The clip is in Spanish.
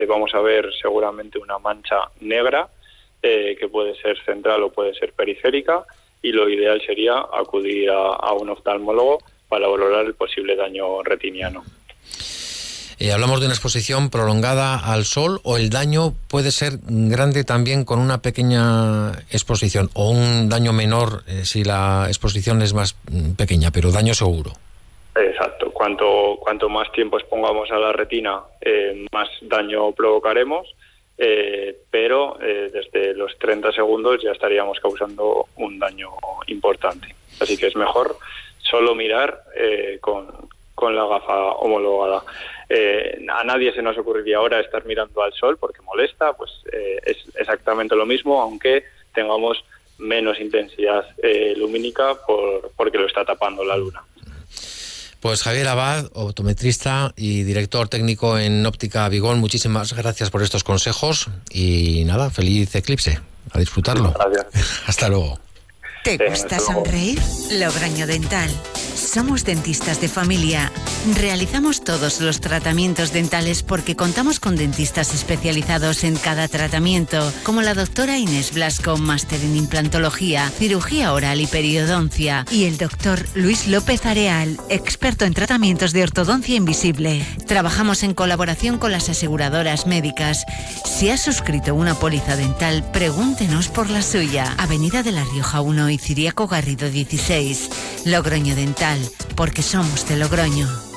vamos a ver seguramente una mancha negra que puede ser central o puede ser periférica, y lo ideal sería acudir a un oftalmólogo para valorar el posible daño retiniano. Hablamos de una exposición prolongada al sol, o el daño puede ser grande también con una pequeña exposición, o un daño menor si la exposición es más pequeña, pero daño seguro. Exacto. Cuanto más tiempo expongamos a la retina, más daño provocaremos, pero desde los 30 segundos ya estaríamos causando un daño importante. Así que es mejor solo mirar con la gafa homologada. A nadie se nos ocurriría ahora estar mirando al sol porque molesta, pues es exactamente lo mismo, aunque tengamos menos intensidad lumínica porque lo está tapando la luna. Pues Javier Abad, optometrista y director técnico en Óptica Vigón, muchísimas gracias por estos consejos y nada, feliz eclipse, a disfrutarlo. Gracias. Hasta luego. ¿Te gusta sonreír? Logroño Dental. Somos dentistas de familia. Realizamos todos los tratamientos dentales porque contamos con dentistas especializados en cada tratamiento, como la doctora Inés Blasco, máster en implantología, cirugía oral y periodoncia, y el doctor Luis López Areal, experto en tratamientos de ortodoncia invisible. Trabajamos en colaboración con las aseguradoras médicas. Si has suscrito una póliza dental, pregúntenos por la suya. Avenida de La Rioja 1 y Ciriaco Garrido 16. Logroño Dental, porque somos de Logroño.